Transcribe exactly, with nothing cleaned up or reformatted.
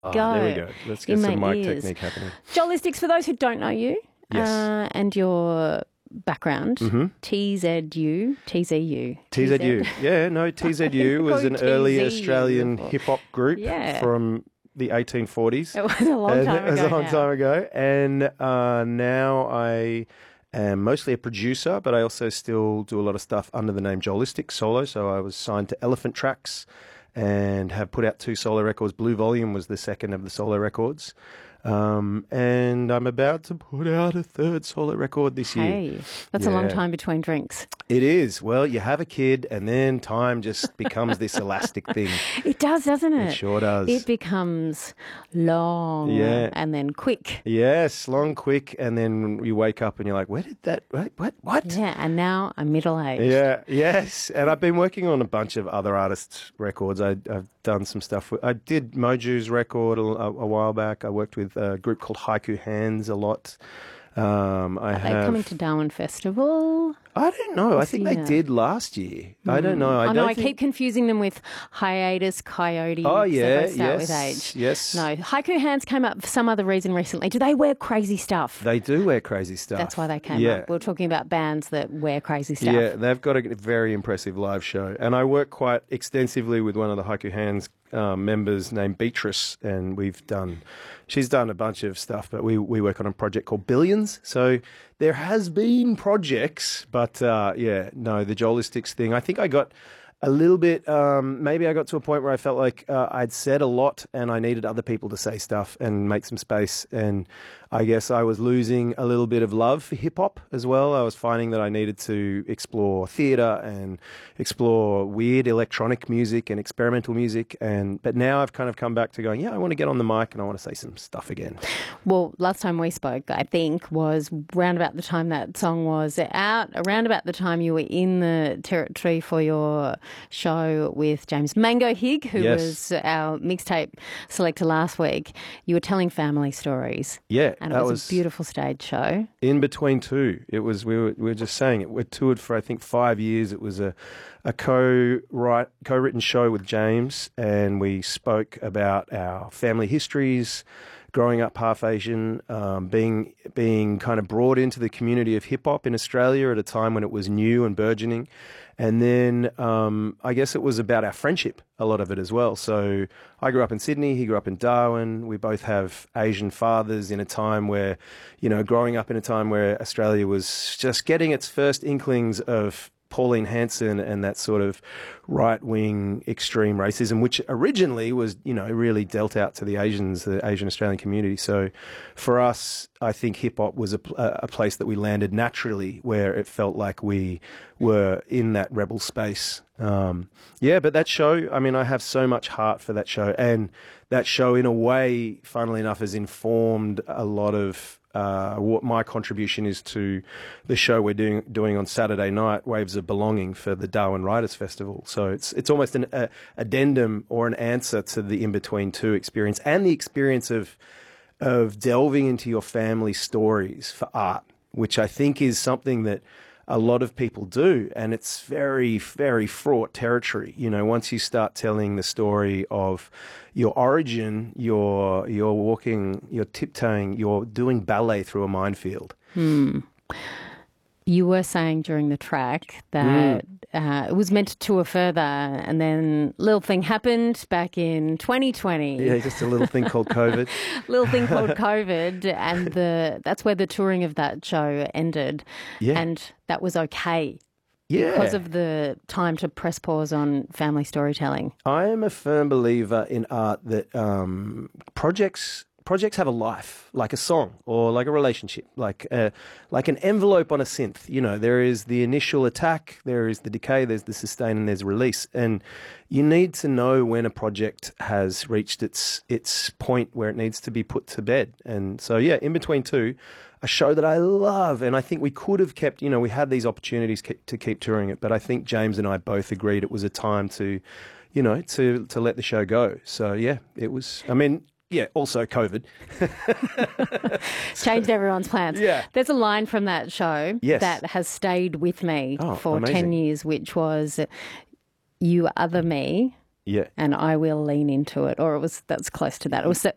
Oh, go. there we go. Let's get in some my mic ears. technique happening. Jolistics, for those who don't know you Yes. uh, and your background, Mm-hmm. T Z U, T Z U. T Z U. Yeah, no, T Z U was an Called early T Z U Australian before. hip hop group Yeah. from the eighteen forties. It was a long And time It was ago a long now. time ago. And uh, now I am mostly a producer, but I also still do a lot of stuff under the name Jolistics solo. So I was signed to Elephant Tracks and have put out two solo records. Blue Volume was the second of the solo records. Um, and I'm about to put out a third solo record this year. Hey, that's a long Yeah. time between drinks. It is. Well, you have a kid and then time just becomes this elastic thing. It does, doesn't it? It sure does. It becomes long Yeah. and then quick. Yes, long, quick, and then you wake up and you're like, where did that, what, what? what? Yeah, and now I'm middle-aged. Yeah, yes. And I've been working on a bunch of other artists' records. I, I've done some stuff. With, I did Moju's record a, a, a while back. I worked with a group called Haiku Hands a lot. Um, I Are have. they coming to Darwin Festival? I don't know. I think they Yeah. did last year. I don't know. I oh, don't no, I think... keep confusing them with Hiatus Coyote. Oh, so yeah, they start yes, with age. yes. No, Haiku Hands came up for some other reason recently. Do they wear crazy stuff? They do wear crazy stuff. That's why they came yeah. up. We were talking about bands that wear crazy stuff. Yeah, they've got a very impressive live show. And I work quite extensively with one of the Haiku Hands um, members named Beatrice, and we've done, she's done a bunch of stuff, but we, we work on a project called Billions. So there has been projects, but uh, yeah, no, the Jolistics thing, I think I got a little bit, um, maybe I got to a point where I felt like uh, I'd said a lot and I needed other people to say stuff and make some space. And I guess I was losing a little bit of love for hip hop as well. I was finding that I needed to explore theatre and explore weird electronic music and experimental music. And but now I've kind of come back to going, yeah, I want to get on the mic and I want to say some stuff again. Well, last time we spoke, I think, was round about the time that song was out, around about the time you were in the territory for your show with James Mango Hig, who Yes. was our mixtape selector last week. You were telling family stories. Yeah, And it that was, was a beautiful stage show. in between two. It was we were we were just saying it. We toured for I think five years. It was a a co-write co-written show with James, and we spoke about our family histories, growing up half Asian, um, being being kind of brought into the community of hip hop in Australia at a time when it was new and burgeoning. And then um, I guess it was about our friendship, a lot of it as well. So I grew up in Sydney, he grew up in Darwin. We both have Asian fathers in a time where, you know, growing up in a time where Australia was just getting its first inklings of Pauline Hanson and that sort of right-wing extreme racism, which originally was, you know, really dealt out to the Asians, the Asian Australian community. So for us, I think hip-hop was a, a place that we landed naturally where it felt like we were in that rebel space. Um, yeah, but that show, I mean, I have so much heart for that show. And that show, in a way, funnily enough, has informed a lot of Uh, what my contribution is to the show we're doing doing on Saturday night, Waves of Belonging, for the Darwin Writers Festival. So it's it's almost an a, addendum or an answer to the In Between Two experience and the experience of of delving into your family stories for art, which I think is something that a lot of people do, and it's very, very fraught territory. You know, once you start telling the story of your origin, you're you're walking, you're tiptoeing, you're doing ballet through a minefield. Hmm. You were saying during the track that Mm. uh, it was meant to tour further, and then little thing happened back in twenty twenty. Yeah, just a little thing called COVID. Little thing called COVID, and the that's where the touring of that show ended. Yeah. And that was okay. Yeah. Because of the time to press pause on family storytelling. I am a firm believer in art that um, projects projects have a life, like a song or like a relationship, like a, like an envelope on a synth. You know, there is the initial attack, there is the decay, there's the sustain, and there's release. And you need to know when a project has reached its its point where it needs to be put to bed. And so, yeah, In Between Two, a show that I love, and I think we could have kept, you know, we had these opportunities ke- to keep touring it, but I think James and I both agreed it was a time to, you know, to to let the show go. So, yeah, it was, I mean, yeah, also COVID. Changed everyone's plans. Yeah. There's a line from that show Yes. that has stayed with me Oh, for amazing. ten years, which was, "You other me, Yeah. and I will lean into it." Or it was, that's close to that. It was,